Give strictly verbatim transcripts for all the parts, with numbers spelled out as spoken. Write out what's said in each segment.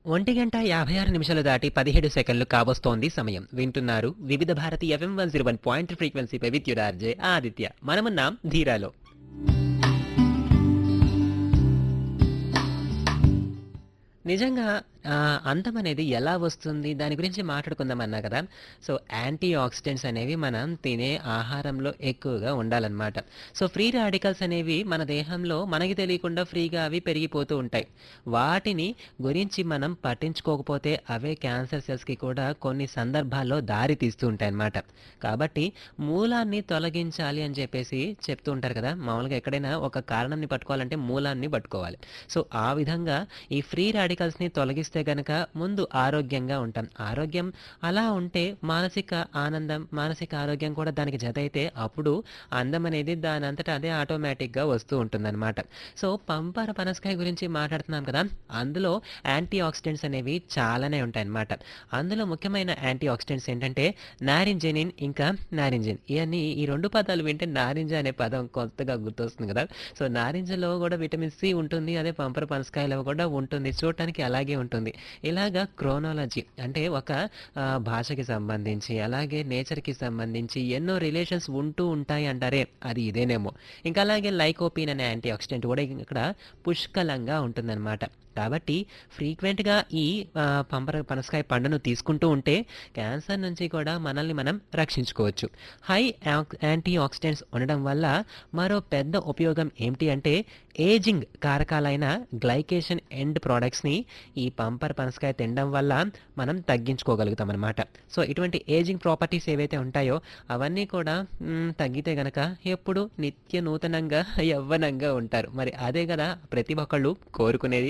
ఒంటి గంట యాభై ఆరు నిమిషాలు దాటి పదిహేడు సెకన్లు కావస్తోంది సమయం. వింటున్నారు వివిధ Bharati FM one zero one point ఫ్రీక్వెన్సీపై విద్యుడార్జే Aditya. మనమున్నాం ధీరాలో. నిజంగా ఆహ్, అందమనేది ఎలా వస్తుంది? దాని గురించి మాట్లాడుకుందామన్నా కదా! సో, యాంటీ ఆక్సిడెంట్స్ అనేవి మనం తినే ఆహారంలో ఎక్కువగా ఉండాలనమాట. సో, ఫ్రీ రాడికల్స్ అనేవి మన దేహంలో మనకి తెలియకుండా ఫ్రీగా అవి పెరిగిపోతూ ఉంటాయి. వాటిని గురించి మనం పట్టించుకోకపోతే అవే క్యాన్సర్ సెల్స్‌కి కూడా కొన్ని సందర్భాల్లో దారి తీస్తూ ఉంటాయన్నమాట. కాబట్టి మూలాన్ని తొలగించాలి అని చెప్పేసి చెప్తూ ఉంటారు కదా! మామూలుగా ఎక్కడైనా ఒక కారణాన్ని పట్టుకోవాలంటే మూలాన్ని పట్టుకోవాలి. సో, ఆ విధంగా ఈ ఫ్రీ రాడికల్స్‌ని తొలగిస్తే గనక ముందు ఆరోగ్యంగా ఉంటాం. ఆరోగ్యం అలా ఉంటే మానసిక ఆనందం, మానసిక ఆరోగ్యం కూడా దానికి జతైతే అప్పుడు అందం అనేది దానంతట అదే ఆటోమేటిక్‌గా వస్తూ ఉంటుందనమాట. సో, పంపర పనసకాయ గురించి మాట్లాడుతున్నాం కదా! అందులో యాంటీ ఆక్సిడెంట్స్ అనేవి చాలానే ఉంటాయన్నమాట. అందులో ముఖ్యమైన యాంటీ ఆక్సిడెంట్స్ ఏంటంటే నారింజెనిన్, ఇంకా నారింజన్. ఇయన్నీ ఈ రెండు పదాలు వింటే నారింజ అనే పదం కొత్తగా గుర్తొస్తుంది కదా! సో, నారింజలో కూడా విటమిన్ సి ఉంటుంది. అదే పంపర పనసకాయలో కూడా ఉంటుంది. చూడటానికి అలాగే ఉంటుంది. ఇలాగా క్రోనాలజీ అంటే ఒక ఆహ్, భాషకి సంబంధించి, అలాగే నేచర్‌కి సంబంధించి ఎన్నో రిలేషన్స్ ఉంటూ ఉంటాయి అంటారే, అది ఇదేనేమో. ఇంకా అలాగే లైకోపీన్ అనే యాంటీ ఆక్సిడెంట్ కూడా ఇక్కడ పుష్కలంగా ఉంటుందన్నమాట. కాబట్టి ఫ్రీక్వెంట్‌గా ఈ ఆహ్, పంపర పనసకాయ పండును తీసుకుంటూ ఉంటే క్యాన్సర్ నుంచి కూడా మనల్ని మనం రక్షించుకోవచ్చు. హై యాక్ యాంటీ ఆక్సిడెంట్స్ ఉండడం వల్ల మరో పెద్ద ఉపయోగం ఏమిటి అంటే ఏజింగ్ కారకాలైన గ్లైకేషన్ ఎండ్ ప్రొడక్ట్స్‌ని ఈ పంపర పనసకాయ తినడం వల్ల మనం తగ్గించుకోగలుగుతామనమాట. సో, ఇటువంటి ఏజింగ్ ప్రాపర్టీస్ ఏవైతే ఉంటాయో అవన్నీ కూడా హ్మ్, తగ్గితే గనక ఎప్పుడూ నిత్య నూతనంగా యవ్వనంగా ఉంటారు. మరి అదే గదా ప్రతి ఒక్కళ్ళు కోరుకునేది.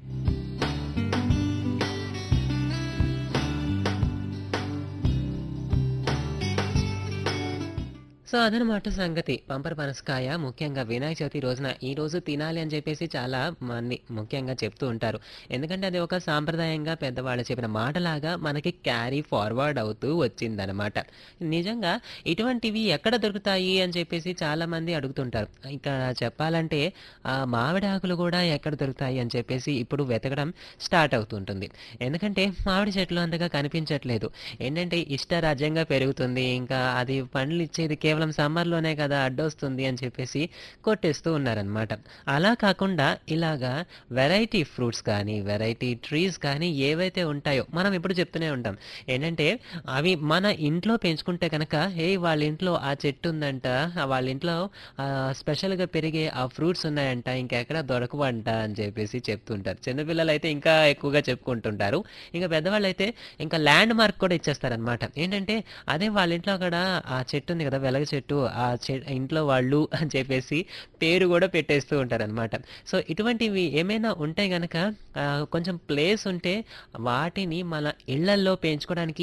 సో, అదనమాట సంగతి. పంపర పనసకాయ ముఖ్యంగా వినాయక చవితి రోజున ఈ రోజు తినాలి అని చెప్పేసి చాలా మంది ముఖ్యంగా చెప్తూ ఉంటారు. ఎందుకంటే అది ఒక సాంప్రదాయంగా పెద్దవాళ్ళు చెప్పిన మాటలాగా మనకి క్యారీ ఫార్వర్డ్ అవుతూ వచ్చిందనమాట. నిజంగా ఇటువంటివి ఎక్కడ దొరుకుతాయి అని చెప్పేసి చాలామంది అడుగుతుంటారు. ఇక్కడ చెప్పాలంటే ఆహ్, మామిడి ఆకులు గూడా ఎక్కడ దొరుకుతాయి అని చెప్పేసి ఇప్పుడు వెతకడం స్టార్ట్ అవుతుంటుంది. ఎందుకంటే మామిడి చెట్లు అంతగా కనిపించట్లేదు. ఏంటంటే ఇష్టారాజ్యంగా పెరుగుతుంది. ఇంకా అది పండ్లిచ్చేది కేవలం సమ్మర్‌లోనే కదా అడ్డొస్తుంది అని చెప్పేసి కొట్టేస్తూ ఉన్నారనమాట. అలా కాకుండా ఇలాగా వెరైటీ ఫ్రూట్స్ కానీ, వెరైటీ ట్రీస్ కానీ ఏవైతే ఉంటాయో మనం ఎప్పుడు చెప్తూనే ఉంటాం. ఏంటంటే అవి మన ఇంట్లో పెంచుకుంటే గనక ఏయ్! వాళ్ళ ఇంట్లో ఆ చెట్టు ఉందంట, ఆహ్, వాళ్ళ ఇంట్లో ఆహ్, స్పెషల్‌గా పెరిగే ఆ ఫ్రూట్స్ ఉన్నాయంట, ఇంకెక్కడ దొరకవంట అని చెప్పేసి చెప్తుంటారు. చిన్న పిల్లలైతే ఇంకా ఎక్కువగా చెప్పుకుంటుంటారు. ఇంక పెద్దవాళ్ళైతే ఇంకా ల్యాండ్ మార్క్ కూడా ఇచ్చేస్తారనమాట. ఏంటంటే అదే వాళ్ళ ఇంట్లో అక్కడ ఆ చెట్టు ఉంది కదా! వెలగ చెట్టు. ఆ చె ఇంట్లో వాళ్ళు అని చెప్పేసి పేరు గూడా పెట్టేస్తూ ఉంటారనమాట. సో, ఇటువంటివి ఏమైనా ఉంటే గనక ఆహ్, కొంచెం ప్లేస్ ఉంటే వాటిని మన ఇళ్లల్లో పెంచుకోవడానికి